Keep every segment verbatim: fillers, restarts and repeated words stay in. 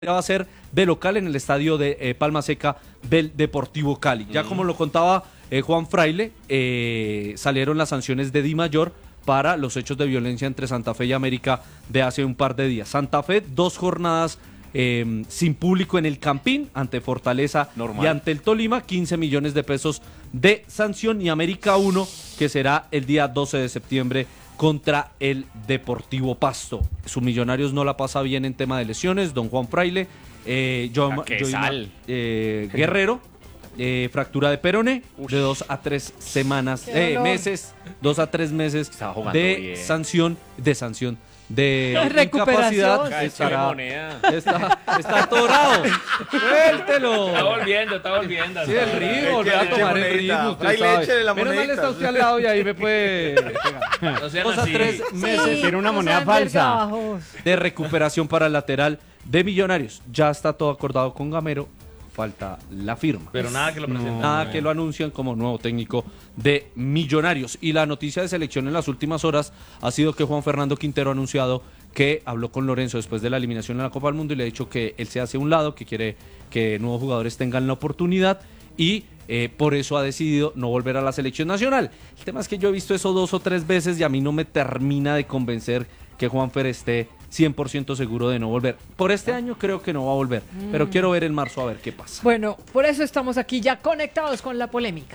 va a ser de local en el estadio de eh, Palma Seca del Deportivo Cali. Ya como lo contaba eh, Juan Fraile, eh, salieron las sanciones de Dimayor para los hechos de violencia entre Santa Fe y América de hace un par de días. Santa Fe, dos jornadas eh, sin público en el Campín, ante Fortaleza Normal. Y ante el Tolima, quince millones de pesos de sanción, y América uno, que será el día doce de septiembre contra el Deportivo Pasto. Sus Millonarios no la pasa bien en tema de lesiones, don Juan Fraile, eh, yo, yo, eh, Guerrero, eh, fractura de peroné, Ush. de dos a tres semanas, eh, meses, dos a tres meses de bien. sanción, de sanción, de incapacidad. Estará, está, está atorado. Suéltelo. Está volviendo, está volviendo. Sí, el ritmo, volver a tomar el ritmo. Trae leche de la Menos monedita. mal está usted al lado y ahí me puede. No Dos a tres meses. Tiene una moneda falsa. De recuperación para el lateral de Millonarios. Ya está todo acordado con Gamero. Falta la firma. Pero nada que lo presenten. No, nada que lo anuncian como nuevo técnico de Millonarios. Y la noticia de selección en las últimas horas ha sido que Juan Fernando Quintero ha anunciado que habló con Lorenzo después de la eliminación en la Copa del Mundo y le ha dicho que él se hace a un lado, que quiere que nuevos jugadores tengan la oportunidad y eh, por eso ha decidido no volver a la selección nacional. El tema es que yo he visto eso dos o tres veces y a mí no me termina de convencer que Juanfer esté cien por ciento seguro de no volver. Por este año creo que no va a volver, mm. pero quiero ver en marzo a ver qué pasa. Bueno, por eso estamos aquí ya conectados con la polémica.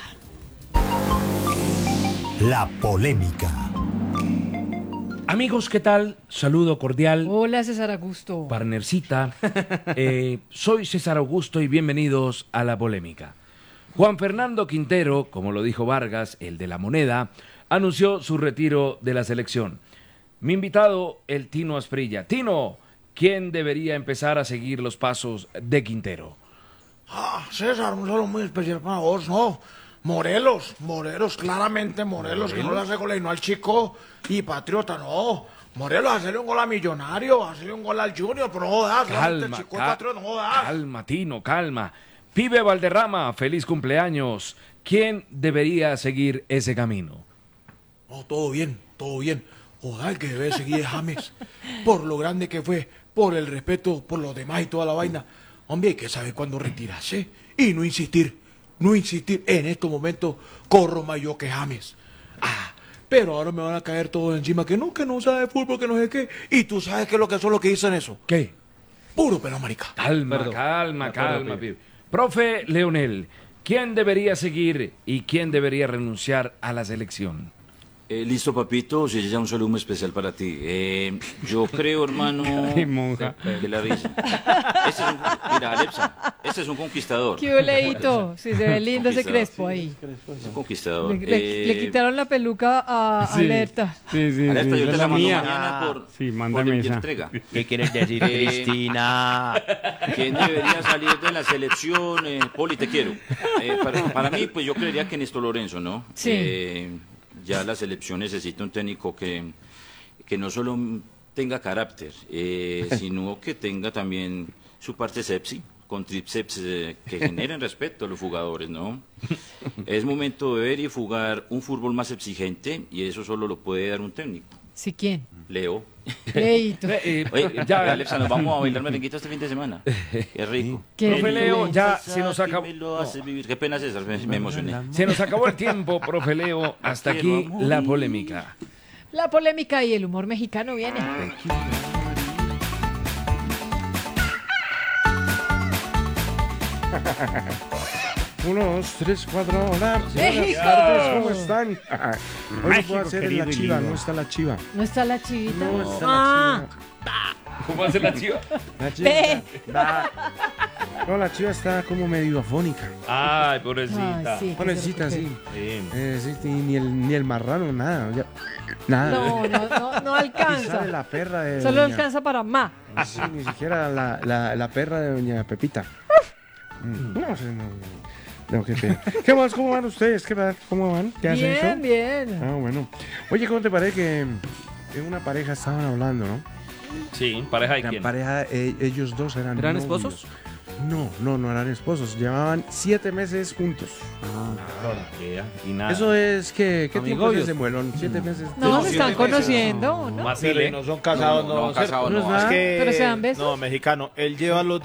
La polémica. Amigos, ¿qué tal? Saludo cordial. Hola, César Augusto. Partnercita. Eh, soy César Augusto y bienvenidos a La Polémica. Juan Fernando Quintero, como lo dijo Vargas, el de la moneda, anunció su retiro de la selección. Mi invitado, el Tino Asprilla. Tino, ¿quién debería empezar a seguir los pasos de Quintero? Ah, César, un saludo muy especial para vos, ¿no? Morelos, Morelos, claramente Morelos, ¿Morelos? Que no le hace gol no al Chico y Patriota, no. Morelos, hacerle un gol a Millonario, hacerle un gol al Junior, pero no jodas, calma, Chico cal Patriota, no jodas. Calma, Tino, calma. Pibe Valderrama, feliz cumpleaños. ¿Quién debería seguir ese camino? No, todo bien, todo bien. Ojalá el que debe seguir es James, por lo grande que fue, por el respeto por los demás y toda la vaina. Hombre, hay que saber cuándo retirarse y no insistir, no insistir. En estos momentos corro más yo que James. Ah, pero ahora me van a caer todos encima, que no, que no sabe fútbol, que no sé qué. Y tú sabes qué es lo que son los que dicen eso. ¿Qué? Puro pelo, marica. Calma, Perdón. calma, calma, pibe. Profe Leonel, ¿quién debería seguir y quién debería renunciar a la selección? Eh, listo, papito, si ya un saludo muy especial para ti. Eh, yo creo, hermano, Ay, monja. que la risa. Este es un, mira, Alepsa, este es un conquistador. Qué oleito, sí, se ve lindo ese crespo ahí. Es un conquistador. Le, le, eh, le quitaron la peluca a sí, Alerta. Sí, sí, Alerta, sí, yo te es la mando mía. mañana por, sí, por de esa. entrega. ¿Qué quieres decir, Eh, Cristina? ¿Quién debería salir de la selección? Eh, Poli, te quiero. Eh, para, para mí, pues yo creería que Néstor Lorenzo, ¿no? Sí. Eh, ya la selección necesita un técnico que, que no solo tenga carácter, eh, sino que tenga también su parte sepsi, con triceps eh, que generen respeto a los jugadores, ¿no? Es momento de ver y jugar un fútbol más exigente y eso solo lo puede dar un técnico. ¿Sí quién? Leo. Leito. Eh, Oye, ya, Alexa, nos vamos a bailar merenguito este fin de semana. Qué rico. ¿Qué? Profe Leo, ya se nos acabó. Me lo hace vivir. Qué pena, César, me, me emocioné. Se nos acabó el tiempo, profe Leo. Hasta aquí la polémica. La polémica y el humor mexicano viene. Uno, dos, tres, cuatro, hola. ¡México! Buenas tardes, ¿cómo están? Hoy no México, puedo hacer querido la y chiva, lindo. no está la chiva. ¿No está la chivita? No está Ah, la chiva. ¿Cómo hace la chiva? La chiva Ve. está- No, la chiva está como medio afónica. Ay, pobrecita. Ay, sí, Pobrecita, sí. Bien. Eh, sí, ni el, ni el marrano, nada. ya- Nada. No, no, no, no Y sale alcanza. la perra de Solo doña- alcanza para más. Sí, ni siquiera la, la, la perra de doña Pepita. Mm, No sé, no, no, no, qué pena. ¿Qué más? ¿Cómo van ustedes? ¿Qué tal? ¿Cómo van? ¿Qué hacen Bien, eso? bien. Ah, bueno. Oye, ¿cómo te parece que, que una pareja estaban hablando, no? Sí, pareja de La quién. pareja, eh, ellos dos eran ¿Eran novios. esposos? No, no, no eran esposos. Llevaban siete meses juntos. Vea, y nada. Eso es que... ¿Qué tiempo es Amigobios. ese muelón? Siete meses. No, se siete están meses. conociendo, ¿no? Más Pero y no son casados, no. No, no, ¿cierto? casados no. no. Ah, Es que, ¿pero se dan besos? No, mexicano. Él lleva los